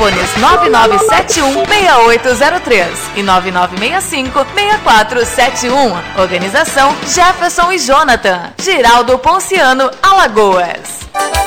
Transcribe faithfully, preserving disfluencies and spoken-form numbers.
Telefones nove nove sete um, seis oito zero três e nove nove seis cinco, seis quatro sete um. Organização Jefferson e Jonathan. Giraldo Ponciano, Alagoas.